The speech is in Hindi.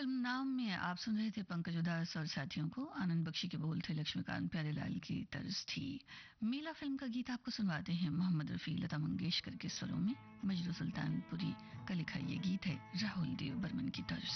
फिल्म नाम में आप सुन रहे थे पंकज उधास और साथियों को। आनंद बख्शी के बोल थे, लक्ष्मीकांत प्यारेलाल की तर्ज थी। मेला फिल्म का गीत आपको सुनवाते हैं मोहम्मद रफ़ी, लता मंगेशकर के स्वरों में। मजरू सुल्तानपुरी का लिखा ये गीत है राहुल देव बर्मन की तर्ज